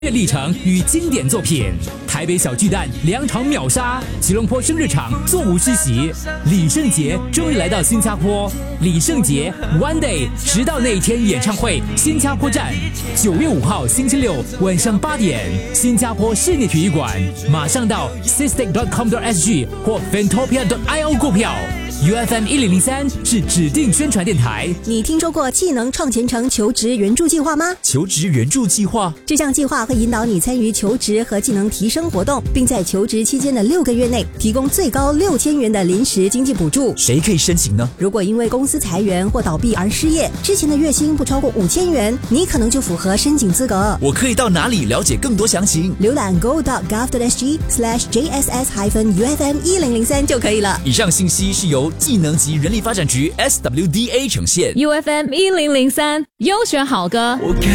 历程与经典作品。台北小巨蛋2场秒杀，吉隆坡生日场座无虚席。李圣杰终于来到新加坡，李圣杰 One Day 直到那一天演唱会新加坡站，9月5号星期六晚上8点，新加坡室内体育馆，马上到 sistec.com.sg 或 fantopia.io 购票。UFM 1003是指定宣传电台。 你听说过技能创前程求职援助计划吗？ 求职援助计划， 这项计划会引导你参与求职和技能提升活动，并在求职期间的6个月内提供最高6000元的临时经济补助。 谁可以申请呢？ 如果因为公司裁员或倒闭而失业，之前的月薪不超过5000元，你可能就符合申请资格。 我可以到哪里了解更多详情？ 浏览 go.gov.sg/JSS-UFM1003 就可以了。 以上信息是由技能及人力发展局 SWDA 呈现。 UFM 1003优选好歌。